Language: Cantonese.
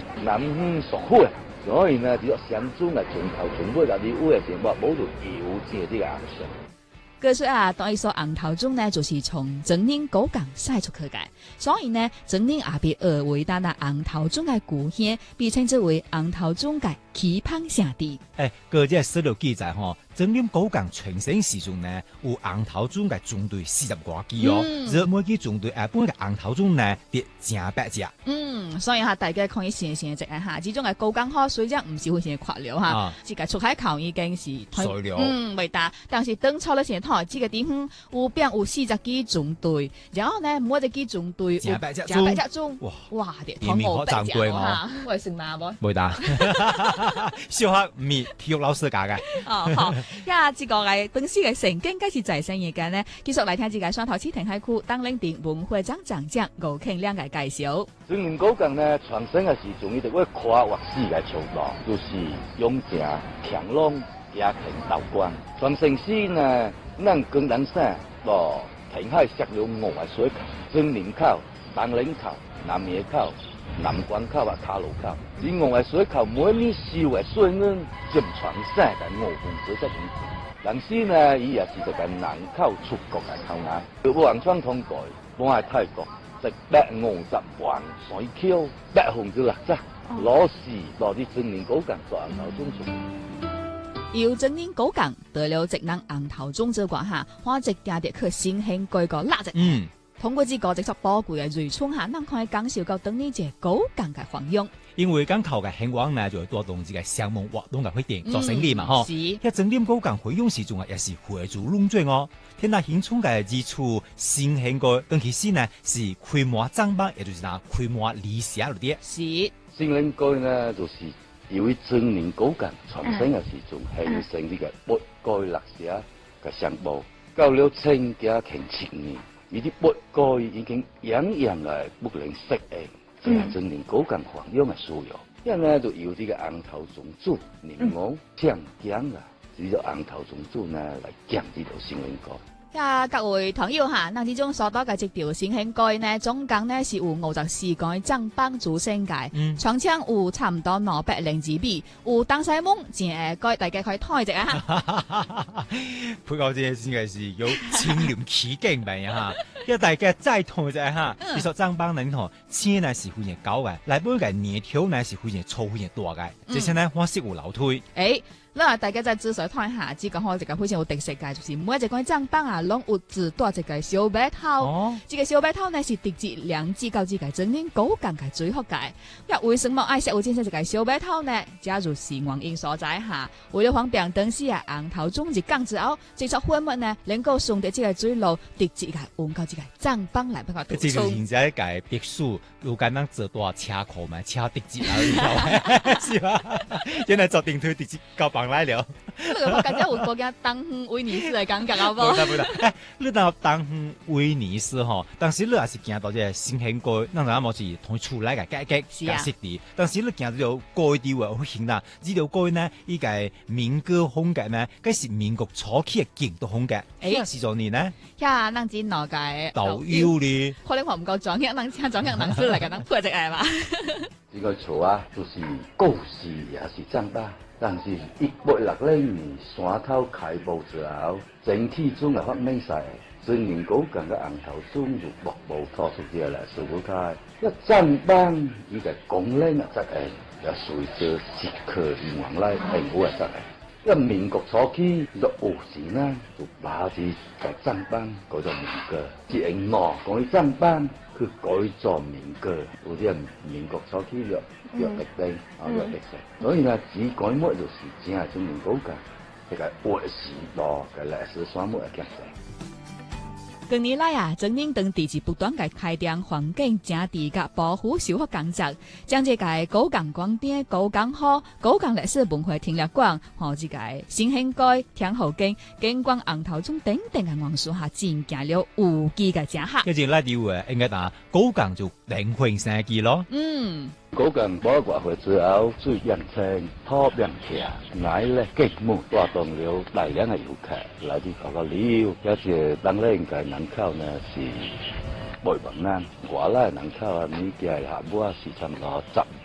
南方属火，所以呢，只要乡村嚟從頭從尾嚟啲烏嘅情況，冇到油借呢個顏色。 據說啊，當一所紅頭鐘呢，就是從真寧高崗曬出去嘅，所以呢，真寧也被譽為咱那紅頭鐘嘅故鄉，被稱之為紅頭鐘嘅期盼聖地。 個隻史料記載吼，真寧高崗全盛時陣呢，有紅頭鐘嘅中隊40多支哦，而每支中隊本嘅紅頭鐘呢，得正百隻。 所以哈，大家可以想象一下哈，這種嘅高崗河雖然唔是非常闊了哈，這個出海口已經是水流未大，但是當初咧時候，這個地方有變有40支中隊，然後呢，每一支中隊正百隻鐘，哇， 啲面可珍貴哦，會成嘛冇？ 冇打，小學唔係體育老師教嘅。 哦，好，呀，這個係本次嘅成經，該是在生意間呢，繼續嚟聽這個雙頭市停海區當領隊文會長講吳慶亮嘅介紹。 真寧高崗呢，傳承嘅時陣，伊就會跨越4個橋道，就是永正、強龍、也平、道關。傳承時呢，咱江南省到停海石流5個水口，真寧口、東嶺口、南野口、南關口啊、卡路口。這5個水口每年收嘅水源，就傳承嘅5分之1。但是呢，伊也是一個南口出國嘅口岸，橫穿通過，往係泰國。150萬水橋，60%攞時落啲真寧高崗做紅頭鐘出。 由真寧高崗得了職能紅頭鐘之掛下，花直加啲去新興改個拉直。通過這個直屬寶貴嘅瑞春下，咱可以感受到當年這高崗嘅繁榮。因為港口嘅興旺呢，就會帶動這個商務活動嘅發展做生意嘛，嗬。一真寧高崗回用時仲也是回族弄罪哦。天那興創嘅基礎新興個跟其實呢是規模增班，也就是那規模理想嗰啲。是新興個呢，就是由於真寧高崗傳承嘅時仲形成呢個八蓋歷史嘅商務，到了清嘉慶7年，呢啲八蓋已經樣樣係不能適應。這係真寧高崗繁榮嘅需要，因為呢就由呢個紅頭總主寧王將將啊，呢個紅頭總主呢嚟建呢條新興街。各位朋友哈，那呢種所多嘅這條新興街呢，總共呢是有54個正幫主升界，長長有差唔多200支米，有東西門正街，大家可以睇一下哈。 配合這些先嘅是有清廉起勁嘅哈。一大家再同就係哈，其實正幫人同錢呢是非常高嘅，嚟本嘅年條呢是非常粗非常多嘅，這些呢我識有樓推。 嗱，大家再仔細睇下，只講開一個非常有特色嘅，就是每一個正幫啊，攏有自帶一個小白頭。這個小白頭呢是直接兩支到這個真寧高崗嘅最好嘅。為什麼愛設有建設這個小白頭呢？假如是原因所在下，為了方便當時啊紅頭鐘入港之後，製作貨物呢能夠順着這個水路直接嘅運到這個正幫嚟幫我補充。 這個現在嘅別墅有間能做多車庫嘛，車直接啦，是吧？原來做定推直接交幫來了。 我感覺有國家當威尼斯嚟感覺好不好？ 不得，你當當威尼斯吼，但是你也是見到這新興街，咱那麼是同厝內嘅改革加設計，但是你見到條街調啊，好顯啦，呢條街呢，依個民歌風格呢，該是民國初期嘅建築風格。是做年呢？ 呀，咱只哪個導遊呢？ 可能我唔夠專業，咱請專業人士嚟嘅，咱配隻係嘛？ 呢個厝啊，就是故事也是正吧。但是1860年山頭開埠之後，整體總係發明晒，真寧高崗嘅紅頭鐘就薄薄拖出啲嚟，數唔開。一正幫呢個功能啊，真係又隨着時刻而往來幸福啊，真係。因為民國初期就有時呢，就把啲個正幫改做民歌，即係攞改正幫去改做民歌，有啲民國初期約歷史啊約歷史，所以呢只改乜就是只係真寧高崗，一個活時代嘅歷史山脈嘅建設。 近年來啊，真寧當地是不斷嘅開展環境整治甲保護修復工作，將這個高崗廣電、高崗河、高崗歷史文化停留館和這個新興街、天后徑、景觀紅頭鐘等等嘅元素下，進行了有機嘅整合。 跟住拉啲話，應該打高崗就靈魂生機咯。 高崗保護會之後，水變清，土變強，乃咧激目帶動了大量嘅遊客來啲嗰個旅遊，有時當然嘅人口呢是8萬人，外來人口啊，每家下午啊是差唔多10